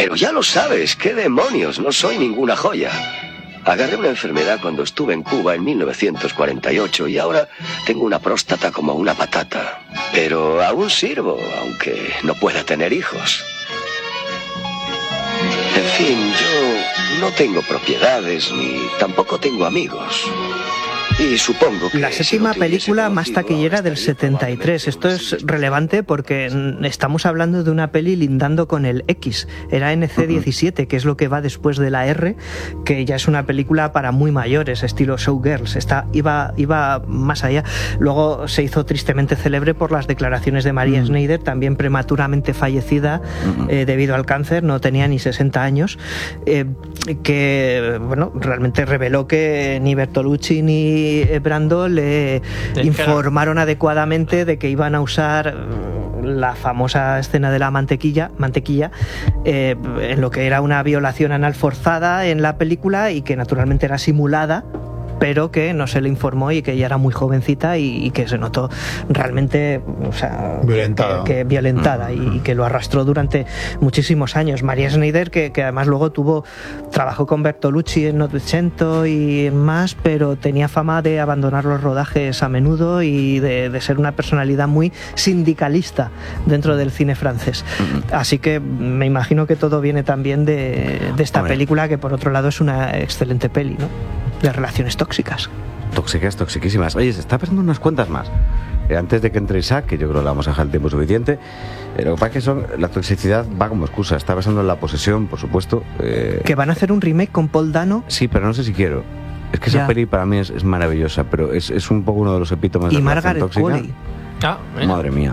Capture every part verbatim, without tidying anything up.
Pero ya lo sabes, qué demonios, no soy ninguna joya. Agarré una enfermedad cuando estuve en Cuba en mil novecientos cuarenta y ocho y ahora tengo una próstata como una patata. Pero aún sirvo, aunque no pueda tener hijos. En fin, yo no tengo propiedades ni tampoco tengo amigos. Y supongo que la séptima película más taquillera del setenta y tres. Esto es relevante porque estamos hablando de una peli lindando con el X. Era N C diecisiete, que es lo que va después de la R, que ya es una película para muy mayores, estilo Showgirls. Está, iba, iba más allá. Luego se hizo tristemente célebre por las declaraciones de María mm. Schneider, también prematuramente fallecida eh, debido al cáncer, no tenía ni sesenta años, eh, que bueno, realmente reveló que ni Bertolucci ni Brando le informaron adecuadamente de que iban a usar la famosa escena de la mantequilla, mantequilla eh, en lo que era una violación anal forzada en la película y que naturalmente era simulada, pero que no se le informó y que ella era muy jovencita y, y que se notó realmente, o sea, violentada, que, que, violentada mm-hmm. y, y que lo arrastró durante muchísimos años. María Schneider, que, que además luego tuvo, trabajó con Bertolucci en Novecento y más, pero tenía fama de abandonar los rodajes a menudo y de, de ser una personalidad muy sindicalista dentro del cine francés. Mm-hmm. Así que me imagino que todo viene también de, de esta Hombre. película, que por otro lado es una excelente peli, ¿no? De relaciones tóxicas. Tóxicas, toxiquísimas. Oye, se está pasando unas cuantas más. Eh, antes de que entre Isaac, que yo creo que le vamos a dejar el tiempo suficiente, eh, lo que pasa es que son, la toxicidad va como excusa. Está pasando en La Posesión, por supuesto. Eh... Que van a hacer un remake con Paul Dano. Sí, pero no sé si quiero. Es que esa ya. peli para mí es, es maravillosa, pero es, es un poco uno de los epítomes y de la Margaret tóxica. Qualley. Ah, Madre mía.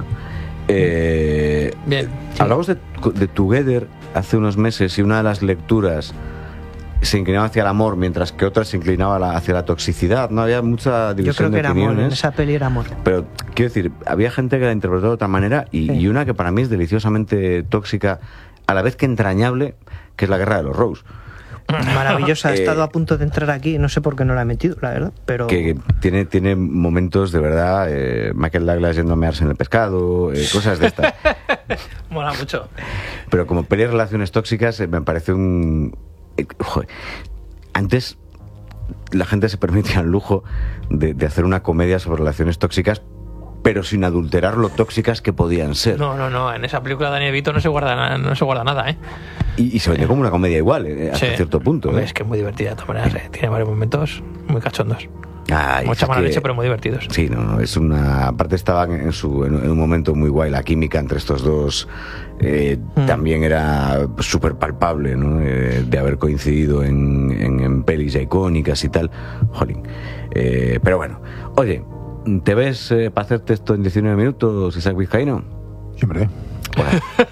Eh, Bien. Sí. Hablamos de, de Together hace unos meses y una de las lecturas se inclinaba hacia el amor, mientras que otra se inclinaba hacia la toxicidad. No había mucha división de opiniones. Yo creo que era amor, en esa peli era amor. Pero quiero decir, había gente que la interpretó de otra manera y, sí. y una que para mí es deliciosamente tóxica, a la vez que entrañable, que es La Guerra de los Rose. Maravillosa, ha eh, estado a punto de entrar aquí, no sé por qué no la he metido, la verdad, pero... Que tiene, tiene momentos de verdad, eh, Michael Douglas yendo a mearse en el pescado, eh, cosas de estas. Mola mucho. Pero como peli de relaciones tóxicas, eh, me parece un... Joder, antes la gente se permitía el lujo de, de hacer una comedia sobre relaciones tóxicas, pero sin adulterar lo tóxicas que podían ser. No, no, no, en esa película Dani DeVito no se guarda nada, no se guarda nada, ¿eh? Y, y se vendió como una comedia igual, eh, hasta sí. cierto punto. ¿eh? Es que es muy divertida de todas maneras, ¿eh? Tiene varios momentos muy cachondos. Ay, Mucha mala que, leche, pero muy divertidos. Sí, no, no, es una... Aparte estaban en, su, en, en un momento muy guay, la química entre estos dos eh, mm. también era súper palpable, ¿no? Eh, de haber coincidido en, en, en pelis icónicas y tal. Jolín. Eh, pero bueno, oye, ¿te ves eh, para hacerte esto en diecinueve minutos, Isaac Vizcaíno? Siempre. Bueno.